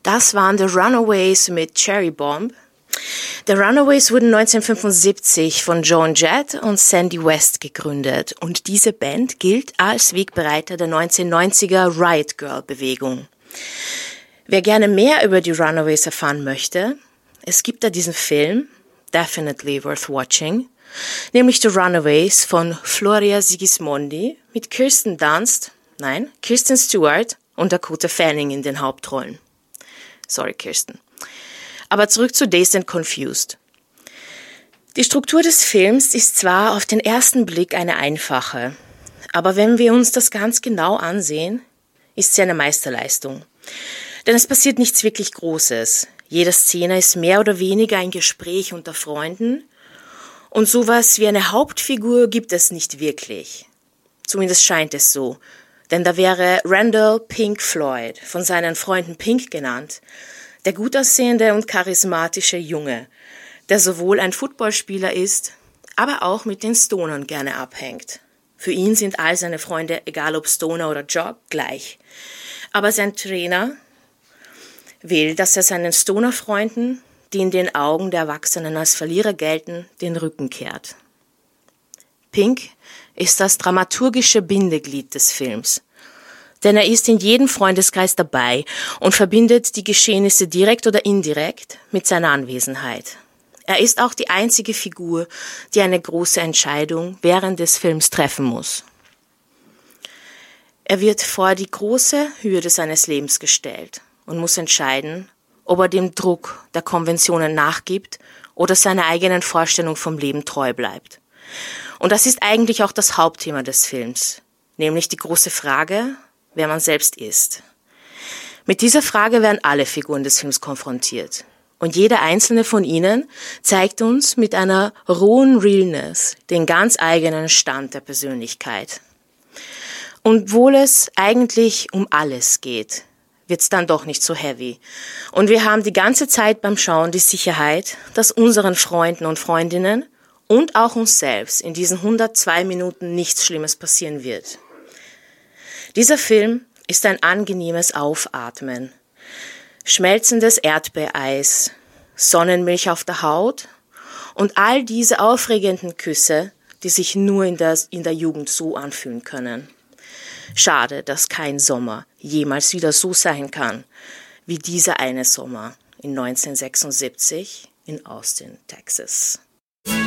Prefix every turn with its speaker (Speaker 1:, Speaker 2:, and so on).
Speaker 1: Das waren The Runaways mit Cherry Bomb. The Runaways wurden 1975 von Joan Jett und Sandy West gegründet und diese Band gilt als Wegbereiter der 1990er Riot Girl Bewegung. Wer gerne mehr über die Runaways erfahren möchte, es gibt da diesen Film, definitely worth watching, nämlich The Runaways von Floria Sigismondi mit Kirsten Stewart und Dakota Fanning in den Hauptrollen. Sorry, Kirsten. Aber zurück zu Dazed and Confused. Die Struktur des Films ist zwar auf den ersten Blick eine einfache, aber wenn wir uns das ganz genau ansehen, ist sie eine Meisterleistung. Denn es passiert nichts wirklich Großes. Jede Szene ist mehr oder weniger ein Gespräch unter Freunden und sowas wie eine Hauptfigur gibt es nicht wirklich. Zumindest scheint es so. Denn da wäre Randall Pink Floyd, von seinen Freunden Pink genannt, der gut aussehende und charismatische Junge, der sowohl ein Footballspieler ist, aber auch mit den Stonern gerne abhängt. Für ihn sind all seine Freunde, egal ob Stoner oder Jock, gleich. Aber sein Trainer will, dass er seinen Stoner-Freunden, die in den Augen der Erwachsenen als Verlierer gelten, den Rücken kehrt. Pink ist das dramaturgische Bindeglied des Films. Denn er ist in jedem Freundeskreis dabei und verbindet die Geschehnisse direkt oder indirekt mit seiner Anwesenheit. Er ist auch die einzige Figur, die eine große Entscheidung während des Films treffen muss. Er wird vor die große Hürde seines Lebens gestellt und muss entscheiden, ob er dem Druck der Konventionen nachgibt oder seiner eigenen Vorstellung vom Leben treu bleibt. Und das ist eigentlich auch das Hauptthema des Films, nämlich die große Frage, wer man selbst ist. Mit dieser Frage werden alle Figuren des Films konfrontiert. Und jede einzelne von ihnen zeigt uns mit einer rohen Realness den ganz eigenen Stand der Persönlichkeit. Und obwohl es eigentlich um alles geht, wird es dann doch nicht so heavy. Und wir haben die ganze Zeit beim Schauen die Sicherheit, dass unseren Freunden und Freundinnen und auch uns selbst in diesen 102 Minuten nichts Schlimmes passieren wird. Dieser Film ist ein angenehmes Aufatmen. Schmelzendes Erdbeereis, Sonnenmilch auf der Haut und all diese aufregenden Küsse, die sich nur in der Jugend so anfühlen können. Schade, dass kein Sommer jemals wieder so sein kann, wie dieser eine Sommer in 1976 in Austin, Texas.